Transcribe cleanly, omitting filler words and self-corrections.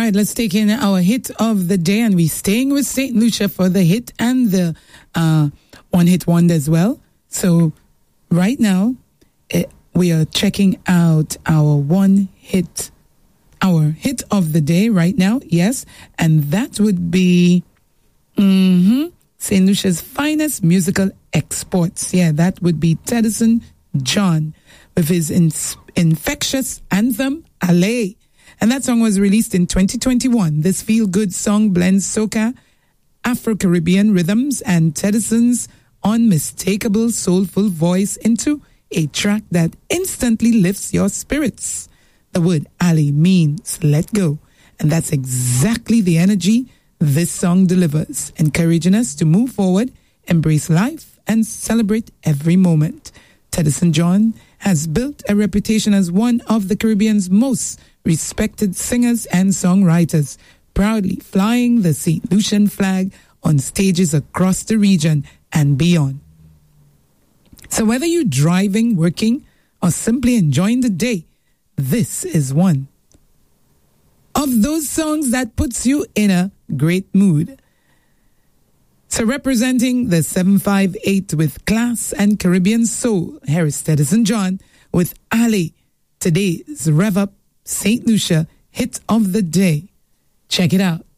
right, let's take in our hit of the day, and we're staying with St. Lucia for the hit and the one-hit wonder as well. So right now, we are checking out our hit of the day right now, yes, and that would be St. Lucia's finest musical exports. Yeah, that would be Teddyson John with his infectious anthem, Ale. And that song was released in 2021. This feel-good song blends soca, Afro-Caribbean rhythms, and Teddyson's unmistakable soulful voice into a track that instantly lifts your spirits. The word Ale means let go, and that's exactly the energy this song delivers, encouraging us to move forward, embrace life, and celebrate every moment. Teddyson John has built a reputation as one of the Caribbean's most respected singers and songwriters, proudly flying the St. Lucian flag on stages across the region and beyond. So whether you're driving, working, or simply enjoying the day, this is one of those songs that puts you in a great mood. So representing the 758 with class and Caribbean soul, here is Teddyson John with Ale, today's Rev Up St. Lucia hit of the day. Check it out.